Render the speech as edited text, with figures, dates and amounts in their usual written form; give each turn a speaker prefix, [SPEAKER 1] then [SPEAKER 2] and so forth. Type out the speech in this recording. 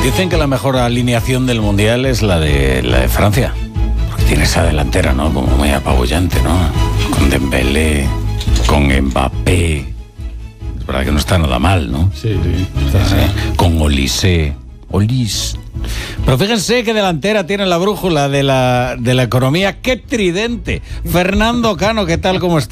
[SPEAKER 1] Dicen que la mejor alineación del Mundial es la de Francia. Porque tiene esa delantera, ¿no? Como muy apabullante, ¿no? Con Dembélé, con Mbappé. Es verdad que no está nada mal, ¿no?
[SPEAKER 2] Sí.
[SPEAKER 1] Con Olise. Pero fíjense qué delantera tiene la brújula de la economía. ¡Qué tridente! Fernando Cano, ¿qué tal? ¿Cómo estás?